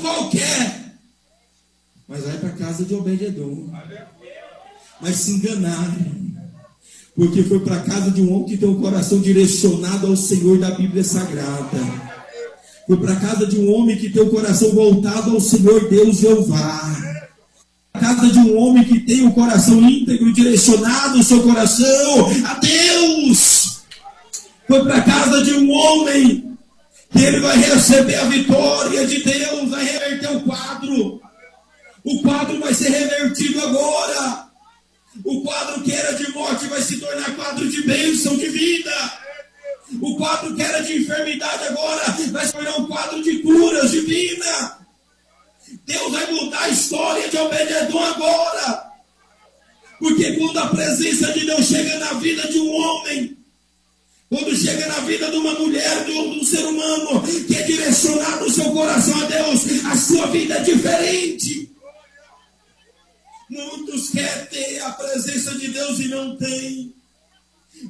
qualquer, mas vai para a casa de Obed-edom. Mas se enganaram, porque foi para a casa de um homem que tem um coração direcionado ao Senhor da Bíblia Sagrada. Foi para a casa de um homem que tem o coração voltado ao Senhor Deus Jeová. A casa de um homem que tem o coração íntegro, direcionado o seu coração a Deus. Foi para a casa de um homem que ele vai receber a vitória de Deus, vai reverter o quadro. O quadro vai ser revertido agora. O quadro que era de morte vai se tornar quadro de bênção, de vida. O quadro que era de enfermidade agora vai se tornar um quadro de curas, de vida. Deus vai mudar a história de Obed-edom agora. Porque quando a presença de Deus chega na vida de um homem, quando chega na vida de uma mulher, de um ser humano que é direcionado o seu coração a Deus, a sua vida é diferente. Muitos querem ter a presença de Deus e não têm.